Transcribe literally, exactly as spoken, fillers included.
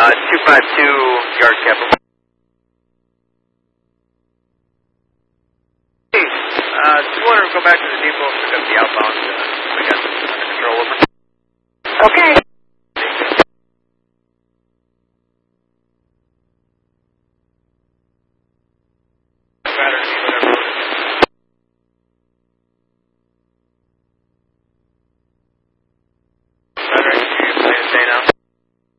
Uh, two five two, yard capital. Hey, uh, two hundred, go back to the depot and pick up the outbound. Uh, we got under control, over. Okay.